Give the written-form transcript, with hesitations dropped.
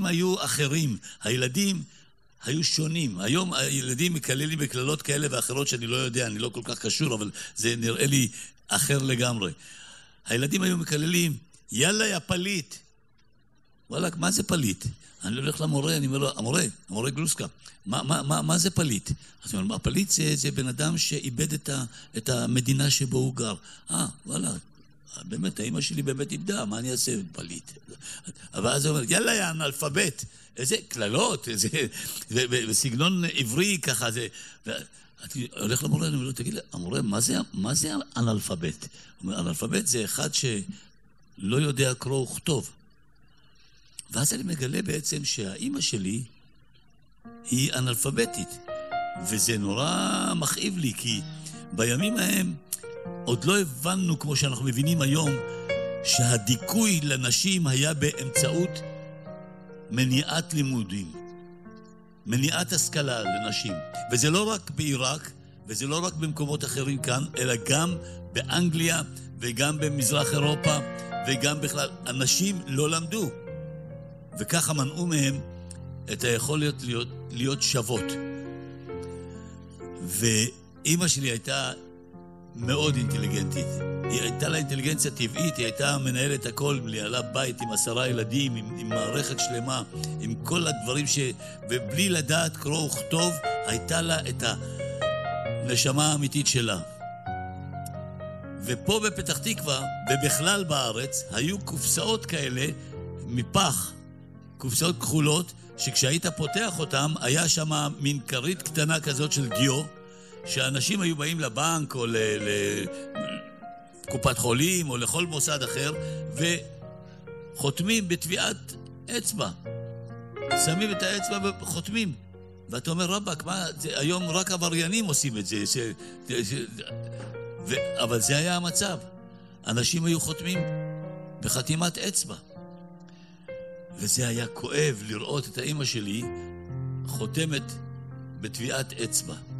הילדים היו אחרים, הילדים היו שונים. היום הילדים מקללים בקללות כאלה ואחרות שאני לא יודע, אני לא כל כך קשור, אבל זה נראה לי אחר לגמרי. הילדים היו מקללים, יאללה יא פליט. וואלה, מה זה פליט? אני הולך למורה, אני אומר לו, המורה גלוסקה, מה זה פליט? אז אני אומר, פליט זה בן אדם שאיבד את המדינה שבו הוא גר. וואלה, באמת, האמא שלי באמת איבדה, מה אני אעשה פליט? אבל אז הוא אומר, יאללה יא אנאלפבית. איזה כללות, איזה בסגנון עברי ככה, זה... אני הולך למורה, אני אומר לו, תגיד לי, המורה, מה זה אנאלפבית? הוא אומר, אנאלפבית זה אחד שלא יודע קרוא וכתוב. ואז אני מגלה בעצם שהאימא שלי היא אנאלפביתית. וזה נורא מכאיב לי, כי בימים ההם עוד לא הבנו, כמו שאנחנו מבינים היום, שהדיכוי לנשים היה באמצעות מניעת לימודים, מניעת השכלה לנשים. וזה לא רק בעיראק, וזה לא רק במקומות אחרים כאן, אלא גם באנגליה וגם במזרח אירופה, וגם בכלל. אנשים לא למדו. וככה מנעו מהם את היכולת להיות שוות. ואימא שלי הייתה מאוד אינטליגנטית. היא הייתה לה אינטליגנציה טבעית, היא הייתה מנהלת הכל, ניהלה בית עם 10 ילדים, עם מערכת שלמה, עם כל הדברים ובלי לדעת קרוא וכתוב, הייתה לה את הנשמה האמיתית שלה. ופה בפתח תקווה, ובכלל בארץ, היו קופסאות כאלה מפח, קופסאות כחולות, שכשהיית פותח אותם, היה שם מין כרית קטנה כזאת של דיו, שאנשים היו באים לבנק או לקופת חולים או לכל מוסד אחר, וחותמים בטביעת אצבע. שמים את האצבע וחותמים. ואתה אומר, רבק, מה, היום רק עבריינים עושים את זה. אבל זה היה המצב. אנשים היו חותמים בחתימת אצבע. וזה היה כואב לראות את האמא שלי חותמת בטביעת אצבע.